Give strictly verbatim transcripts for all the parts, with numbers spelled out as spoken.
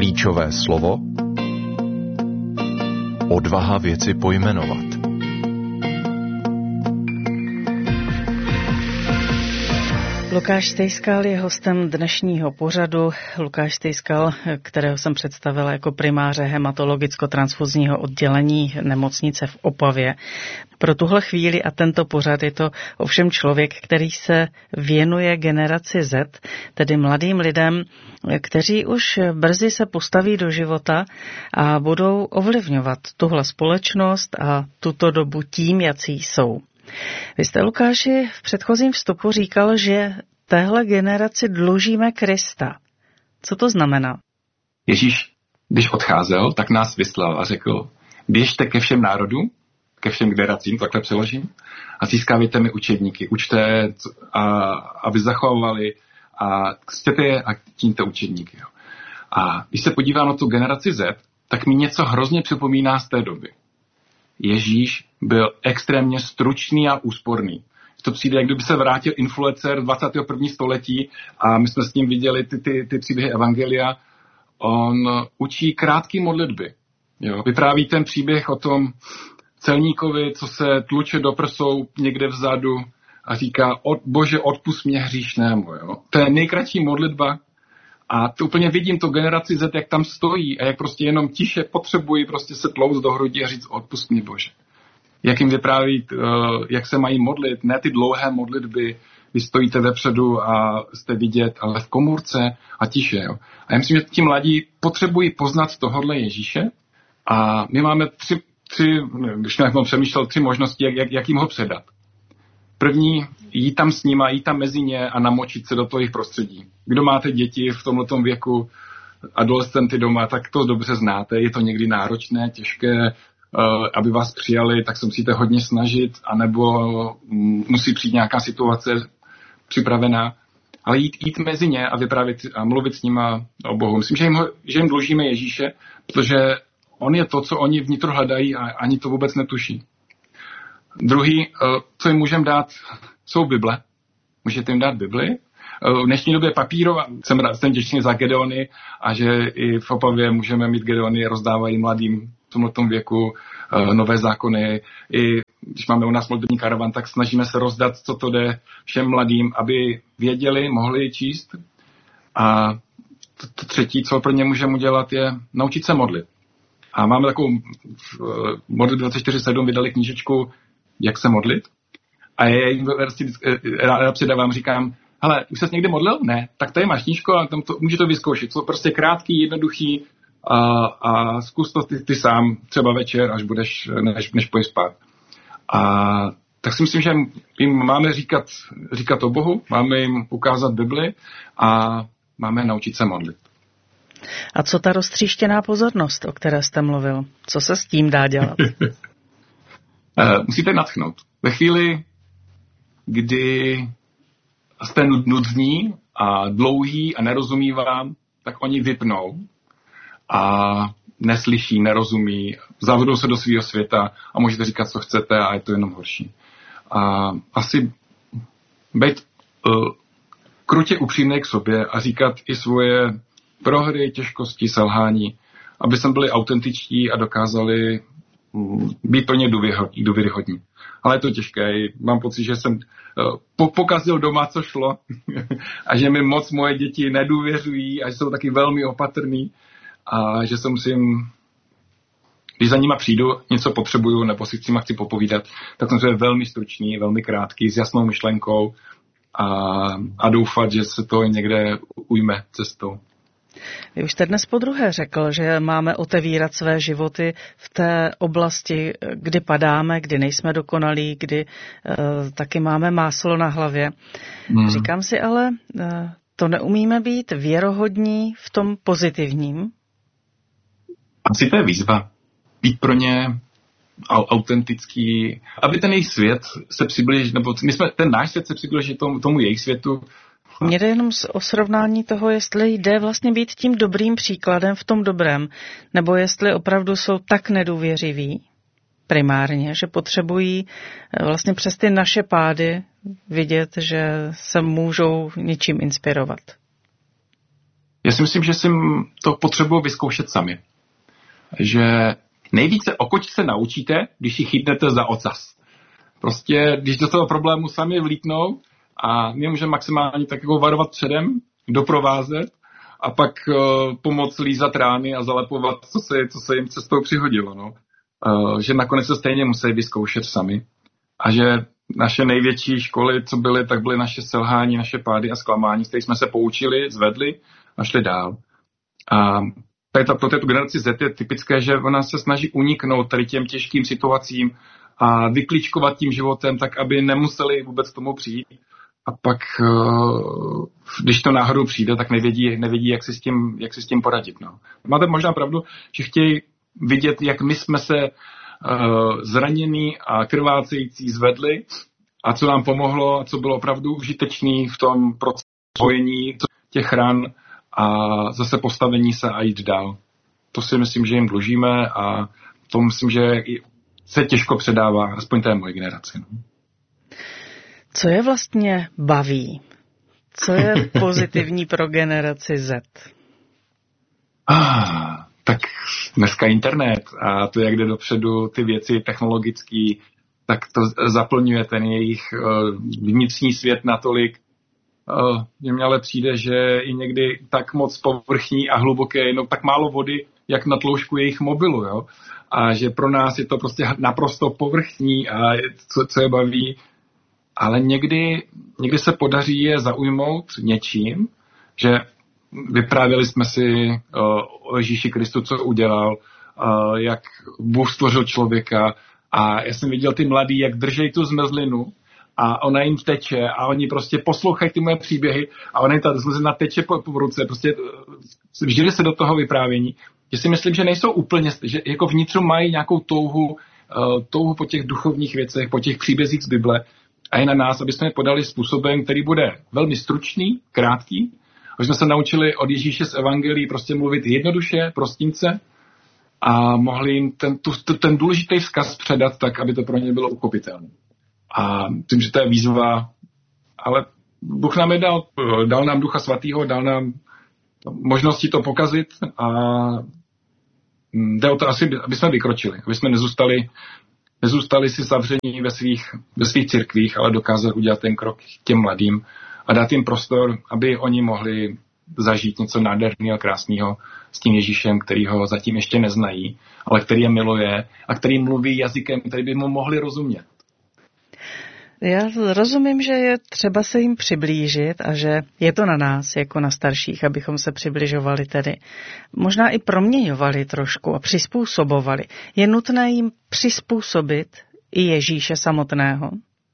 Klíčové slovo odvaha věci pojmenovat. Lukáš Stejskal je hostem dnešního pořadu. Lukáš Stejskal, kterého jsem představila jako primáře hematologicko-transfuzního oddělení nemocnice v Opavě. Pro tuhle chvíli a tento pořad je to ovšem člověk, který se věnuje generaci Z, tedy mladým lidem, kteří už brzy se postaví do života a budou ovlivňovat tuhle společnost a tuto dobu tím, jací jsou. Vy jste, Lukáši, v předchozím vstupu říkal, že téhle generaci dlužíme Krista. Co to znamená? Ježíš, když odcházel, tak nás vyslal a řekl, běžte ke všem národům, ke všem generacím, takhle přeložím, a získávejte mi učedníky. Učte, a, aby zachovali a křtěte je a čiňte učedníky. Jo. A když se podívám na tu generaci Z, tak mi něco hrozně připomíná z té doby. Ježíš byl extrémně stručný a úsporný. To přijde, jak kdyby se vrátil influencer dvacátého prvního století a my jsme s ním viděli ty, ty, ty příběhy evangelia. On učí krátké modlitby. Jo? Vypráví ten příběh o tom celníkovi, co se tluče do prsou někde vzadu a říká, od, Bože, odpusť mě hříšnému. Jo? To je nejkratší modlitba. A to úplně vidím tu generaci Z, jak tam stojí a jak prostě jenom tiše potřebují prostě se tlouct do hrudi a říct, odpusť mě, Bože. Jak jim vypráví, jak se mají modlit, ne ty dlouhé modlitby, vy stojíte vepředu a jste vidět, ale v komůrce a tiše. Jo. A já myslím, že ti mladí potřebují poznat tohodle Ježíše a my máme tři, tři když jsem přemýšlel, tři možnosti, jak, jak, jak jim ho předat. První, jít tam s nima, jít tam mezi ně a namočit se do toho jejich prostředí. Kdo máte děti v tomhletom věku, adolescenty doma, tak to dobře znáte, je to někdy náročné, těžké, aby vás přijali, tak se musíte hodně snažit, anebo musí přijít nějaká situace připravená. Ale jít, jít mezi ně a vyprávět a mluvit s nima o Bohu. Myslím, že jim, ho, že jim dlužíme Ježíše, protože on je to, co oni vnitro hledají a ani to vůbec netuší. Druhý, co jim můžeme dát, jsou Bible. Můžete jim dát Bibli. V dnešní době papírová, jsem rád, jsem těšný za Gedeony a že i v Opavě můžeme mít Gedeony, rozdávají mladým v tomto věku nové zákony. I když máme u nás modlitební karavan, tak snažíme se rozdat, co to jde všem mladým, aby věděli, mohli číst. A to, to třetí, co pro ně můžeme udělat, je naučit se modlit. A máme takovou modlit dvacet čtyři sedm, vydali knížečku Jak se modlit. A já jim ráda předávám, říkám, hele, už ses někdy modlil? Ne. Tak tady máš knížko a tam to, může to vyzkoušet. Jsou prostě krátký, jednoduchý a, a zkus to ty, ty sám třeba večer, až budeš, než, než půjdeš spát. A tak si myslím, že jim máme říkat, říkat o Bohu, máme jim ukázat Bibli a máme naučit se modlit. A co ta roztříštěná pozornost, o které jste mluvil? Co se s tím dá dělat? Musíte nadchnout. Ve chvíli, kdy jste nudní a dlouhý a nerozumí vám, tak oni vypnou a neslyší, nerozumí, zavřou se do svého světa a můžete říkat, co chcete a je to jenom horší. A asi být uh, krutě upřímný k sobě a říkat i svoje prohry, těžkosti, selhání, aby jsme byli autentičtí a dokázali um, být pro ně důvěryhodní. Ale je to těžké. Mám pocit, že jsem uh, pokazil doma, co šlo a že mi moc moje děti nedůvěřují a že jsou taky velmi opatrný a že se musím, když za nima přijdu, něco potřebuju nebo si s nima chci popovídat, tak jsem je velmi stručný, velmi krátký, s jasnou myšlenkou a, a doufat, že se to někde ujme cestou. Vy už jste dnes podruhé řekl, že máme otevírat své životy v té oblasti, kdy padáme, kdy nejsme dokonalí, kdy uh, taky máme máslo na hlavě. Hmm. Říkám si ale, uh, to neumíme být věrohodní v tom pozitivním? Asi to je výzva. Být pro ně autentický, aby ten jejich svět se přiblížil, nebo my jsme, ten náš svět se přiblížil tomu, tomu jejich světu. Mně jde jenom o srovnání toho, jestli jde vlastně být tím dobrým příkladem v tom dobrém, nebo jestli opravdu jsou tak nedůvěřiví primárně, že potřebují vlastně přes ty naše pády vidět, že se můžou něčím inspirovat. Já si myslím, že si to potřebuji vyzkoušet sami. Že nejvíce okoč se naučíte, když ji chytnete za ocas. Prostě, když do toho problému sami vlítnou a my můžeme maximálně tak jako varovat předem, doprovázet a pak uh, pomoct lízat rány a zalepovat, co se, co se jim cestou přihodilo. No. Uh, že nakonec se stejně musí vyzkoušet sami. A že naše největší školy, co byly, tak byly naše selhání, naše pády a zklamání, z kterých jsme se poučili, zvedli a šli dál. A tady ta, pro této generaci Z je typické, že ona se snaží uniknout tady těm těžkým situacím a vyklíčkovat tím životem, tak aby nemuseli vůbec k tomu přijít. A pak, když to náhodou přijde, tak nevědí, nevědí jak, si s tím, jak si s tím poradit. No. Máte možná pravdu, že chtějí vidět, jak my jsme se uh, zranění a krvácející zvedli a co nám pomohlo a co bylo opravdu užitečné v tom procesování těch ran a zase postavení se a jít dál. To si myslím, že jim dlužíme a to myslím, že se těžko předává, aspoň té moje generaci. No. Co je vlastně baví? Co je pozitivní pro generaci Z? Ah, tak dneska internet a to, jak jde dopředu ty věci technologický, tak to zaplňuje ten jejich uh, vnitřní svět natolik. Uh, mně ale přijde, že i někdy tak moc povrchní a hluboké, jenom tak málo vody, jak na tloušku jejich mobilu. Jo? A že pro nás je to prostě naprosto povrchní a co, co je baví, ale někdy, někdy se podaří je zaujmout něčím, že vyprávěli jsme si uh, o Ježíši Kristu, co udělal, uh, jak Bůh stvořil člověka a já jsem viděl ty mladí, jak držej tu zmrzlinu a ona jim teče a oni prostě poslouchají ty moje příběhy a ona jim ta zmrzlina teče po, po ruce, prostě uh, vžili se do toho vyprávění, že si myslím, že nejsou úplně, že jako vnitřu mají nějakou touhu, uh, touhu po těch duchovních věcech, po těch příbězích z Bible. A je na nás, aby jsme je podali způsobem, který bude velmi stručný, krátký. Aby jsme se naučili od Ježíše z evangelií prostě mluvit jednoduše, prostince a mohli jim ten, tu, ten důležitý vzkaz předat tak, aby to pro ně bylo uchopitelné. A tím, že to je výzva, ale Bůh nám je dal, dal nám Ducha Svatého, dal nám možnosti to pokazit a jde o to asi, aby jsme vykročili, aby jsme nezůstali Nezůstali si zavření ve svých, ve svých církvích, ale dokázali udělat ten krok k těm mladým a dát jim prostor, aby oni mohli zažít něco nádherného a krásného s tím Ježíšem, který ho zatím ještě neznají, ale který je miluje a který mluví jazykem, který by mu mohli rozumět. Já rozumím, že je třeba se jim přiblížit a že je to na nás, jako na starších, abychom se přibližovali tedy. Možná i proměňovali trošku a přizpůsobovali. Je nutné jim přizpůsobit i Ježíše samotného?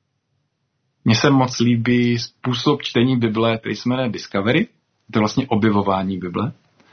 Mně se moc líbí způsob čtení Bible, který se jmenuje Discovery. To je vlastně objevování Bible.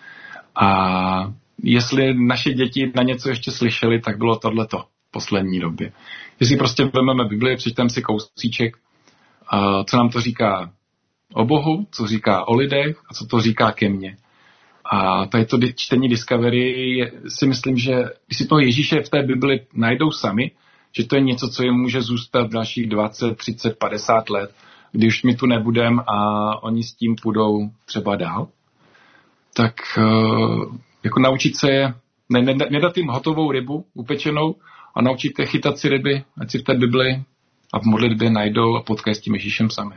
A jestli naše děti na něco ještě slyšeli, tak bylo tohleto v poslední době. Jestli prostě vezmeme Bibli, přečteme si kousíček, co nám to říká o Bohu, co říká o lidech a co to říká ke mně. A tady to čtení Discovery je, si myslím, že když si toho Ježíše v té Bibli najdou sami, že to je něco, co jim může zůstat dalších dvacet, třicet, padesát let, když my tu nebudeme a oni s tím půjdou třeba dál, tak jako naučit se je, ne, ne, nedat jim hotovou rybu upečenou a naučit je chytat si ryby, ať si v té Bibli a v modlitbě najdou a potkají s tím Ježíšem sami.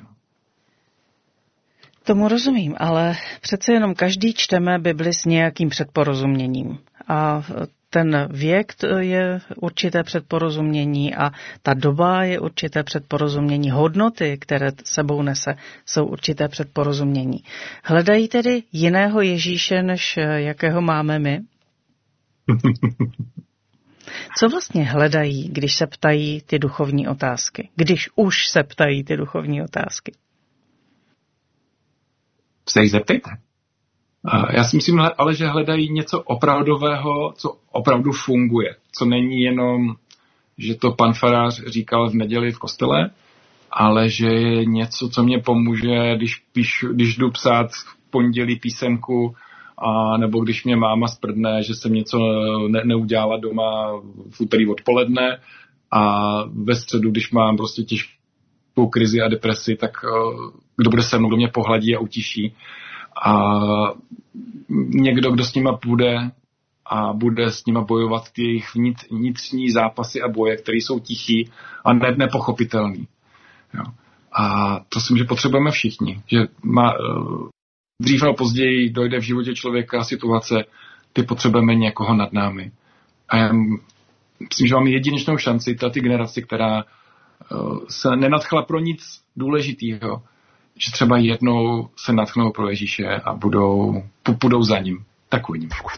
Tomu rozumím, ale přece jenom každý čteme Bibli s nějakým předporozuměním. A ten věk je určité předporozumění a ta doba je určité předporozumění. Hodnoty, které sebou nese, jsou určité předporozumění. Hledají tedy jiného Ježíše, než jakého máme my? Co vlastně hledají, když se ptají ty duchovní otázky? Když už se ptají ty duchovní otázky? Se jich zeptejte. Já si myslím ale, že hledají něco opravdového, co opravdu funguje. Co není jenom, že to pan farář říkal v neděli v kostele, ale že je něco, co mě pomůže, když, píš, když jdu psát v pondělí písemku, a nebo když mě máma sprdne, že jsem něco ne, neudělala doma v úterý odpoledne a ve středu, když mám prostě těžkou krizi a depresi, tak kdo bude se mnou, kdo mě pohladí a utiší. a někdo, kdo s nima půjde a bude s nima bojovat ty jejich vnitřní zápasy a boje, které jsou tichý a ne, nepochopitelný. Jo. A to si myslím, že potřebujeme všichni. Že má, dřív nebo později dojde v životě člověka situace, kdy potřebujeme někoho nad námi. A já myslím, že máme jedinečnou šanci, ty generaci, která se nenadchla pro nic důležitýho, že třeba jednou se nadchnou pro Ježíše a budou, budou za ním. Tak uvidím.